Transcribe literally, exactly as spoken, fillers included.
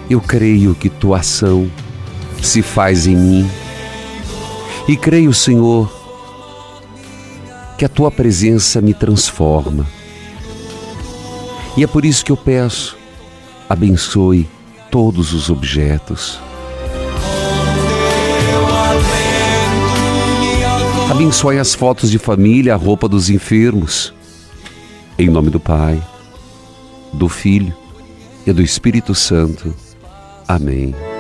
Eu creio que tua ação se faz em mim. E creio, Senhor, que a tua presença me transforma. E é por isso que eu peço, abençoe todos os objetos. Abençoe as fotos de família, a roupa dos enfermos. Em nome do Pai, do Filho e do Espírito Santo. Amém.